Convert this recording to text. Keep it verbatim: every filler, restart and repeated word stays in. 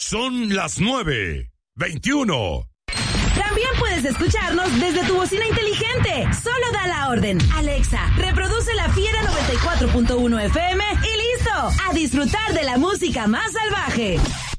Son las nueve veintiuno. También puedes escucharnos desde tu bocina inteligente. Solo da la orden. Alexa, reproduce La Fiera noventa y cuatro punto uno F M y listo. A disfrutar de la música más salvaje.